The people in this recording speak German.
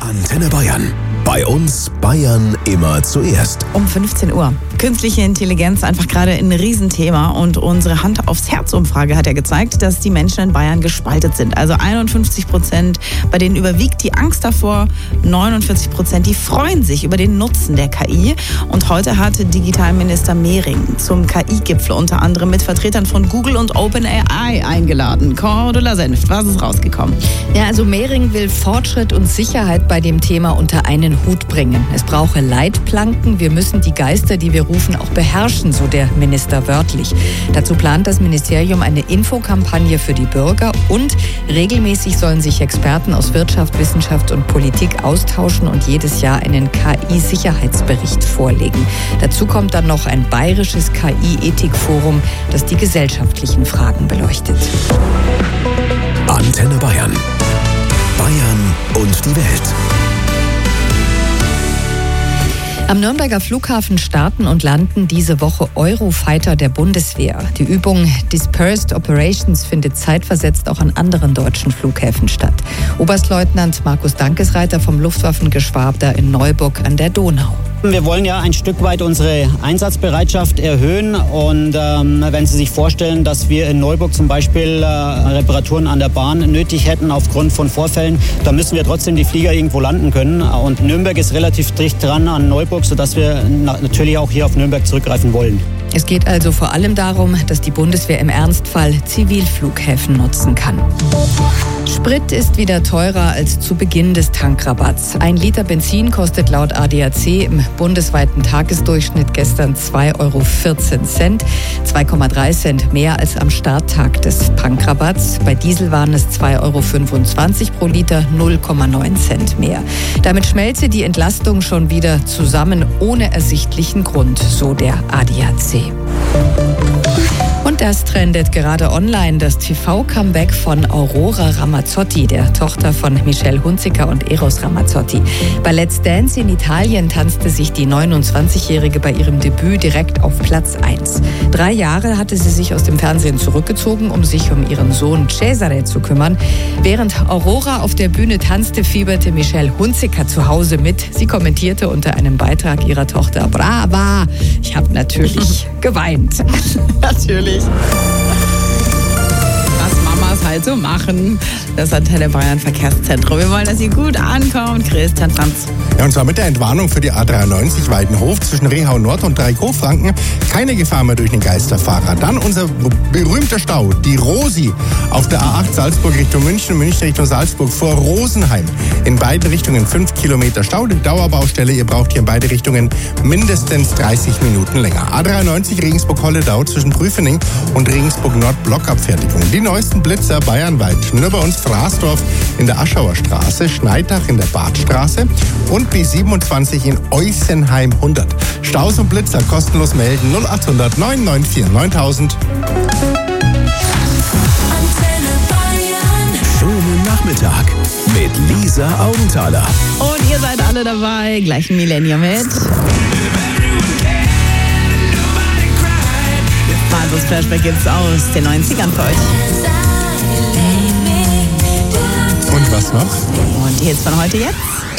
Antenne Bayern. Bei uns Bayern immer zuerst. Um 15 Uhr. Künstliche Intelligenz einfach gerade ein Riesenthema und unsere Hand aufs Herz-Umfrage hat ja gezeigt, dass die Menschen in Bayern gespalten sind. Also 51%, bei denen überwiegt die Angst davor, 49%, die freuen sich über den Nutzen der KI. Und heute hat Digitalminister Mehring zum KI-Gipfel unter anderem mit Vertretern von Google und OpenAI eingeladen. Cordula Senft, was ist rausgekommen? Ja, also Mehring will Fortschritt und Sicherheit bei dem Thema unter einen Hut bringen. Es brauche Leitplanken. Wir müssen die Geister, die wir rufen, auch beherrschen, so der Minister wörtlich. Dazu plant das Ministerium eine Infokampagne für die Bürger und regelmäßig sollen sich Experten aus Wirtschaft, Wissenschaft und Politik austauschen und jedes Jahr einen KI-Sicherheitsbericht vorlegen. Dazu kommt dann noch ein bayerisches KI-Ethikforum, das die gesellschaftlichen Fragen beleuchtet. Antenne Bayern. Bayern und die Welt. Am Nürnberger Flughafen starten und landen diese Woche Eurofighter der Bundeswehr. Die Übung Dispersed Operations findet zeitversetzt auch an anderen deutschen Flughäfen statt. Oberstleutnant Markus Dankesreiter vom Luftwaffengeschwader in Neuburg an der Donau. Wir wollen ja ein Stück weit unsere Einsatzbereitschaft erhöhen und wenn Sie sich vorstellen, dass wir in Neuburg zum Beispiel Reparaturen an der Bahn nötig hätten aufgrund von Vorfällen, dann müssen wir trotzdem die Flieger irgendwo landen können und Nürnberg ist relativ dicht dran an Neuburg, sodass wir natürlich auch hier auf Nürnberg zurückgreifen wollen. Es geht also vor allem darum, dass die Bundeswehr im Ernstfall Zivilflughäfen nutzen kann. Sprit ist wieder teurer als zu Beginn des Tankrabatts. 1 Liter Benzin kostet laut ADAC im bundesweiten Tagesdurchschnitt gestern 2,14 Euro, 2,3 Cent mehr als am Starttag des Tankrabatts. Bei Diesel waren es 2,25 Euro pro Liter, 0,9 Cent mehr. Damit schmelze die Entlastung schon wieder zusammen, ohne ersichtlichen Grund, so der ADAC. Und das trendet gerade online, das TV-Comeback von Aurora Ramazzotti, der Tochter von Michelle Hunziker und Eros Ramazzotti. Bei Let's Dance in Italien tanzte sich die 29-Jährige bei ihrem Debüt direkt auf Platz 1. 3 Jahre hatte sie sich aus dem Fernsehen zurückgezogen, um sich um ihren Sohn Cesare zu kümmern. Während Aurora auf der Bühne tanzte, fieberte Michelle Hunziker zu Hause mit. Sie kommentierte unter einem Beitrag ihrer Tochter: Brava! Ich habe natürlich geweint. Natürlich. Was Mamas halt so machen. Das Antenne Bayern Verkehrszentrum. Wir wollen, dass ihr gut ankommt. Christian Franz. Ja, und zwar mit der Entwarnung für die A93 Weidenhof zwischen Rehau Nord und Dreieckhof-Franken. Keine Gefahr mehr durch den Geisterfahrer. Dann unser berühmter Stau, die Rosi, auf der A8 Salzburg Richtung München, München Richtung Salzburg vor Rosenheim. In beide Richtungen 5 Kilometer Stau. Die Dauerbaustelle, ihr braucht hier in beide Richtungen mindestens 30 Minuten länger. A93 Regensburg-Holledau zwischen Prüfening und Regensburg Nord Blockabfertigung. Die neuesten Blitzer bayernweit. Nur bei uns Fraßdorf in der Aschauer Straße, Schneidach in der Badstraße und B27 in Eusenheim 100. Staus und Blitzer kostenlos melden 0800 994 9000. Schönen Nachmittag mit Lisa Augenthaler. Und ihr seid alle dabei. Gleich ein Millennium mit. Markus Flashback gibt's aus den 90ern für euch. Und was noch? Und die Hits von heute jetzt.